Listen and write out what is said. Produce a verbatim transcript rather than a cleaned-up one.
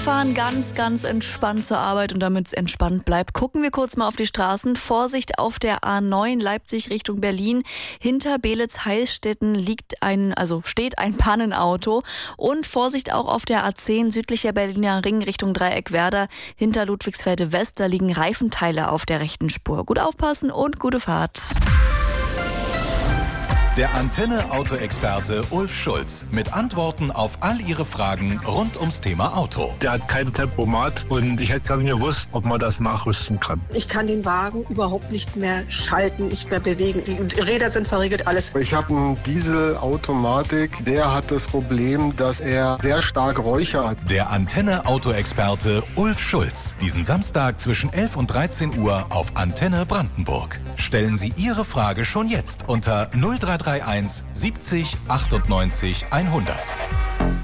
fahren ganz, ganz entspannt zur Arbeit und damit es entspannt bleibt, gucken wir kurz mal auf die Straßen. Vorsicht auf der A neun Leipzig Richtung Berlin. Hinter Beelitz-Heilstätten liegt ein, also steht ein Pannenauto. Und Vorsicht auch auf der A zehn südlicher Berliner Ring Richtung Dreieckwerder. Hinter Ludwigsfelde West, da liegen Reifenteile auf der rechten Spur. Gut aufpassen und gute Fahrt. Der Antenne-Auto-Experte Ulf Schulz mit Antworten auf all Ihre Fragen rund ums Thema Auto. Der hat kein Tempomat und ich hätte gar nicht gewusst, ob man das nachrüsten kann. Ich kann den Wagen überhaupt nicht mehr schalten, nicht mehr bewegen. Die Räder sind verriegelt, alles. Ich habe einen Dieselautomatik, der hat das Problem, dass er sehr stark Räucher hat. Der Antenne-Auto-Experte Ulf Schulz. Diesen Samstag zwischen elf und dreizehn Uhr auf Antenne Brandenburg. Stellen Sie Ihre Frage schon jetzt unter null drei drei eins siebzig achtundneunzig hundert.